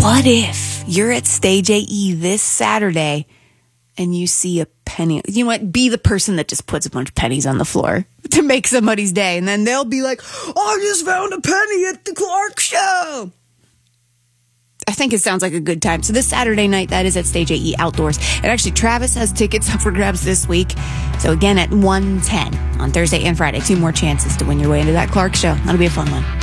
what if you're at Stage AE this Saturday and you see a penny? You know what? Be the person that just puts a bunch of pennies on the floor to make somebody's day. And then they'll be like, I just found a penny at the Clark Show. I think it sounds like a good time. So this Saturday night, that is at Stage AE Outdoors. And actually, Travis has tickets up for grabs this week. So again, at 1:10 on Thursday and Friday, 2 more chances to win your way into that Clark Show. That'll be a fun one.